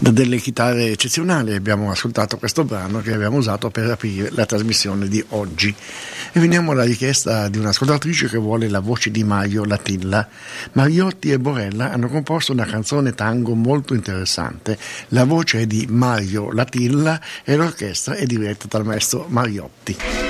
delle chitarre eccezionali. Abbiamo ascoltato questo brano che abbiamo usato per aprire la trasmissione di oggi e veniamo alla richiesta di un'ascoltatrice che vuole la voce di Mario Latilla. Mariotti e Borella hanno composto una canzone tango molto interessante, la voce è di Mario Latilla e l'orchestra è diretta dal maestro Mariotti.